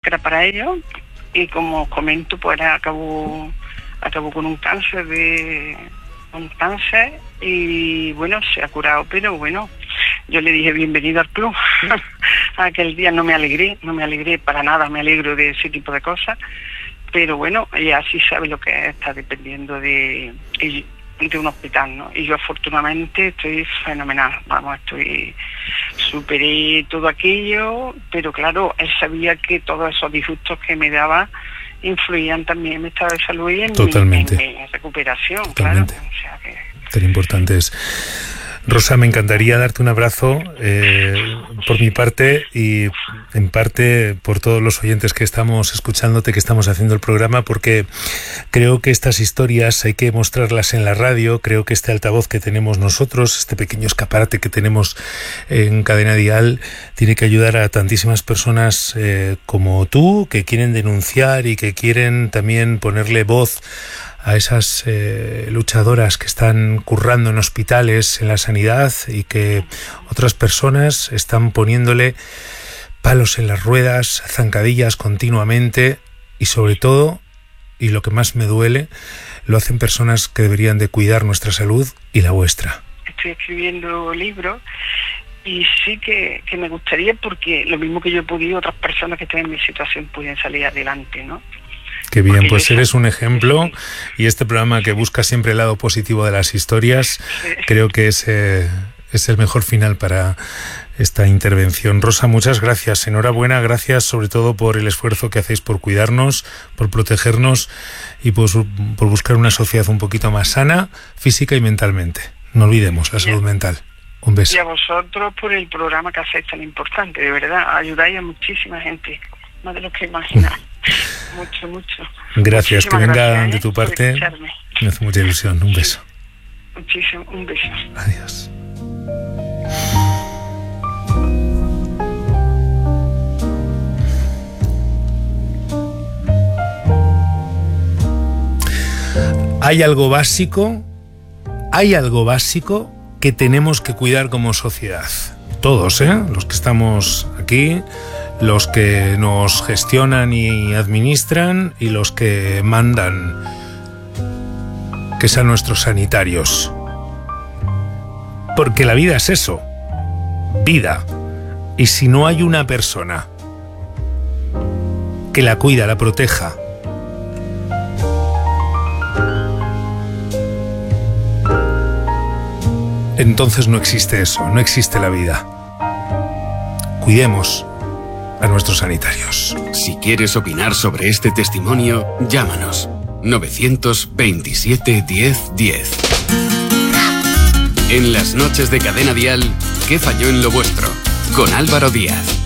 que era para ellos, y como os comento, pues acabó con un cáncer y bueno, se ha curado, pero bueno, yo le dije bienvenido al club. Aquel día no me alegré para nada, me alegro de ese tipo de cosas, pero bueno, ella sí sabe lo que es estar dependiendo de un hospital, ¿no? Y yo afortunadamente estoy fenomenal, superé todo aquello, pero claro, él sabía que todos esos disgustos que me daba influían también en mi estado de salud y en mi recuperación. Totalmente. Claro. O sea que... Tan importante es. Rosa, me encantaría darte un abrazo por mi parte y en parte por todos los oyentes que estamos escuchándote, que estamos haciendo el programa, porque creo que estas historias hay que mostrarlas en la radio. Creo que este altavoz que tenemos nosotros, este pequeño escaparate que tenemos en Cadena Dial, tiene que ayudar a tantísimas personas como tú, que quieren denunciar y que quieren también ponerle voz a esas luchadoras que están currando en hospitales, en la sanidad, y que otras personas están poniéndole palos en las ruedas, zancadillas continuamente, y sobre todo, y lo que más me duele, lo hacen personas que deberían de cuidar nuestra salud y la vuestra. Estoy escribiendo libros y sí que me gustaría, porque lo mismo que yo he podido, otras personas que están en mi situación pueden salir adelante, ¿no? Qué bien, pues eres un ejemplo, y este programa que busca siempre el lado positivo de las historias, creo que es el mejor final para esta intervención. Rosa, muchas gracias, enhorabuena, gracias sobre todo por el esfuerzo que hacéis por cuidarnos, por protegernos y por buscar una sociedad un poquito más sana, física y mentalmente. No olvidemos la salud mental. Un beso. Y a vosotros por el programa que hacéis tan importante, de verdad, ayudáis a muchísima gente, más de lo que imagináis. Mucho. Gracias, que venga de tu por parte. escucharme. Me hace mucha ilusión. Un beso. Muchísimo, un beso. Adiós. Hay algo básico que tenemos que cuidar como sociedad. Todos, los que estamos aquí, los que nos gestionan y administran y los que mandan, que sean nuestros sanitarios. Porque la vida es eso, vida. Y si no hay una persona que la cuida, la proteja, entonces no existe eso, no existe la vida. Cuidemos a nuestros sanitarios. Si quieres opinar sobre este testimonio, llámanos 927 10 10. En las noches de Cadena Dial, ¿qué falló en lo vuestro? Con Álvaro Díaz.